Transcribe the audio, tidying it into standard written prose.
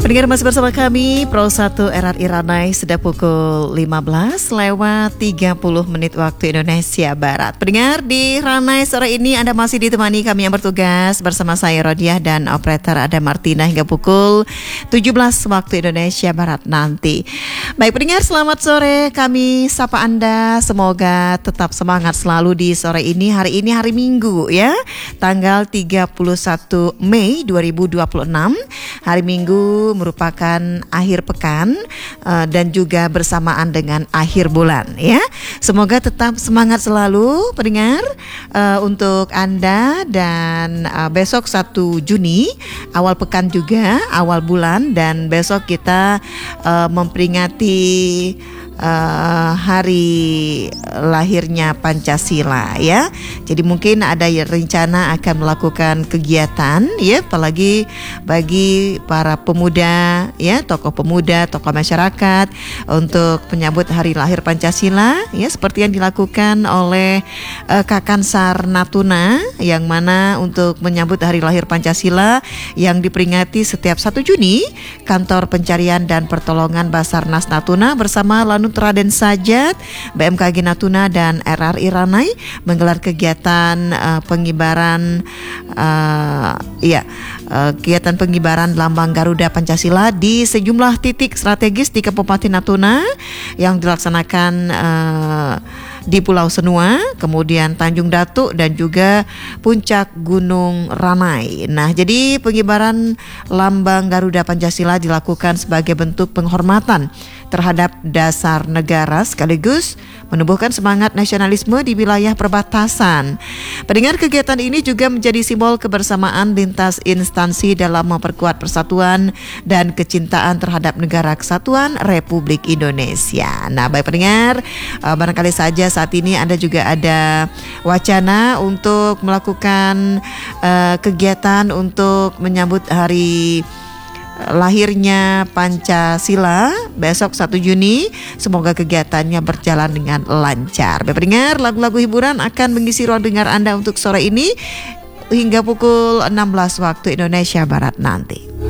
Pendengar masih bersama kami Pro 1 RRI Ranai sudah pukul 15 lewat 30 menit waktu Indonesia Barat. Pendengar di Ranai sore ini Anda masih ditemani kami yang bertugas bersama saya Rodiah dan operator ada Martina hingga pukul 17 waktu Indonesia Barat nanti. Baik pendengar, selamat sore, kami sapa Anda, semoga tetap semangat selalu di sore ini. Hari ini hari Minggu ya, tanggal 31 Mei 2026. Hari Minggu merupakan akhir pekan dan juga bersamaan dengan akhir bulan ya. Semoga tetap semangat selalu pendengar untuk Anda dan besok 1 Juni awal pekan juga, awal bulan, dan besok kita memperingati hari lahirnya Pancasila ya. Jadi mungkin ada rencana akan melakukan kegiatan ya, apalagi bagi para pemuda ya, tokoh pemuda, tokoh masyarakat untuk menyambut hari lahir Pancasila ya, seperti yang dilakukan oleh Kakansar Natuna, yang mana untuk menyambut hari lahir Pancasila yang diperingati setiap 1 Juni, Kantor Pencarian dan Pertolongan Basarnas Natuna bersama Lanut Raden Sajat, BMKG Natuna dan RRI Ranai menggelar kegiatan pengibaran kegiatan pengibaran lambang Garuda Pancasila di sejumlah titik strategis di Kabupaten Natuna yang dilaksanakan di Pulau Senua, kemudian Tanjung Datuk dan juga Puncak Gunung Ranai. Nah, jadi pengibaran lambang Garuda Pancasila dilakukan sebagai bentuk penghormatan terhadap dasar negara sekaligus menumbuhkan semangat nasionalisme di wilayah perbatasan. Pendengar, kegiatan ini juga menjadi simbol kebersamaan lintas instansi dalam memperkuat persatuan dan kecintaan terhadap negara kesatuan Republik Indonesia. Nah, baik pendengar, barangkali saja saat ini Anda juga ada wacana untuk melakukan kegiatan untuk menyambut hari lahirnya Pancasila besok 1 Juni. Semoga kegiatannya berjalan dengan lancar. Bapak dengar, lagu-lagu hiburan akan mengisi ruang dengar Anda untuk sore ini hingga pukul 16 waktu Indonesia Barat nanti.